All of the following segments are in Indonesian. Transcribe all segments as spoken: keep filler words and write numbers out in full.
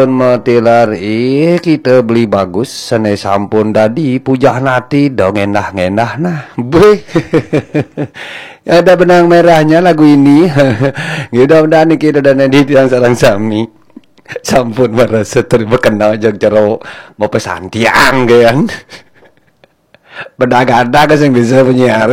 Matilar eh kita beli bagus sene sampun dadi pujah nati dong endah-endah nah boy. Ada benang merahnya lagu ini. Mudah-mudahan kita dan edit yang sarang sami sampun merasa terkenal jog jero mau pesan tiang kan. Bedaga-daga yang bisa penyiar.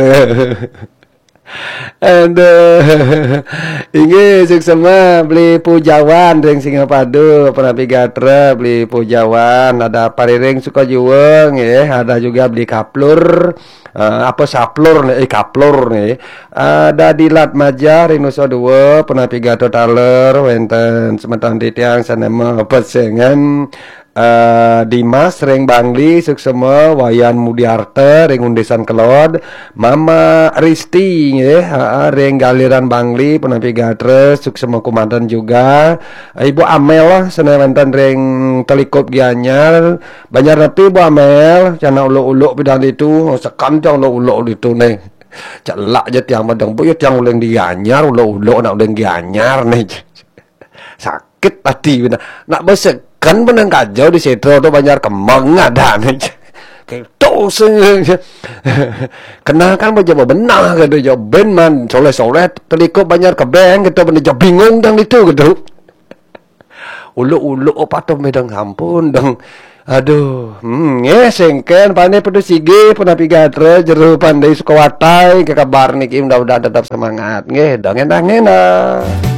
Aduh, ini sama beli pujawan ring Singapadu pernah pigatra beli pujawan ada pariring suka juang ya ada juga beli kaplur uh, apa saplur nih eh, kaplur nih ada di Lat Maja ring Nusa Dua pernah pigatra taler wenten sementara di tiang sana mah pesengan Uh, Dimas ring Bangli suksema Wayan Mudiarte ring Undesan Kelod Mama Risti ya uh, ring Galiran Bangli penapi gatre suksema Kumandan juga uh, Ibu Amel lah senewantan ring Telikop Gianyar banyak napi Ibu Amel cana uluk-uluk bidang itu sekan cang uluk-uluk itu nih celak je tiang madang bu ya tiang uleng di Gianyar uluk-uluk nak uleng Gianyar nih sakit hati benar nak besek kan benang kajau di Setro tuh banyak kemang ada nih kayak tuh kenal kan baca benar gitu jauh ben man soleh soleh telikop banyak kebeng gitu bener jauh bingung dong itu gitu ulu ulu apa tuh medang ampun dong aduh hmm ya sengken pandai pedu sige pernah pigatre jeru pandai suka watai ke kabar nih mudah-mudahan tetap semangat nggih dong enak enak.